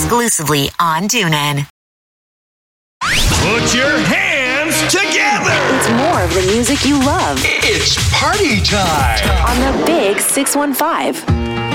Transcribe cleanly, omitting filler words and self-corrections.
exclusively on TuneIn. Put your hands together. It's more of the music you love. It's party time On the Big 615.